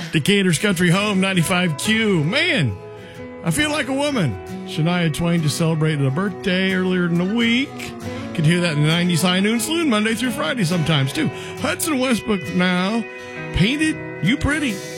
Decatur's Country Home, 95Q. Man, I feel like a woman. Shania Twain just celebrated a birthday earlier in the week. You can hear that in the 90s High Noon Saloon Monday through Friday sometimes, too. Hudson Westbrook now. Painted You Pretty.